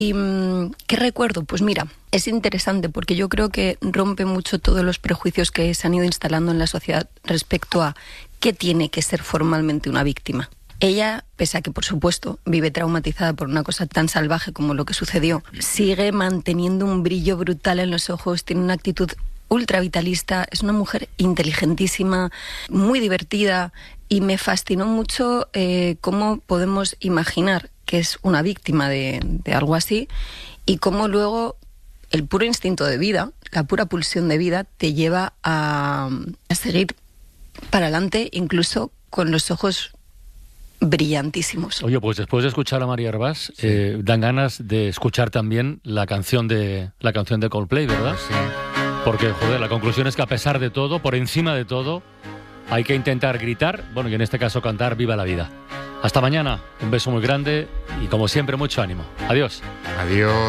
¿Qué recuerdo? Pues mira, es interesante porque yo creo que rompe mucho todos los prejuicios que se han ido instalando en la sociedad respecto a qué tiene que ser formalmente una víctima. Ella, pese a que, por supuesto, vive traumatizada por una cosa tan salvaje como lo que sucedió, sigue manteniendo un brillo brutal en los ojos, tiene una actitud ultravitalista, es una mujer inteligentísima, muy divertida, y me fascinó mucho cómo podemos imaginar que es una víctima de algo así, y cómo luego el puro instinto de vida, la pura pulsión de vida, te lleva a seguir para adelante, incluso con los ojos brillantísimos. Oye, pues después de escuchar a María Hervás, dan ganas de escuchar también la canción de Coldplay, ¿verdad? Sí. Porque, joder, la conclusión es que a pesar de todo, por encima de todo, hay que intentar gritar, bueno, y en este caso cantar Viva la vida. Hasta mañana, un beso muy grande y como siempre mucho ánimo. Adiós. Adiós.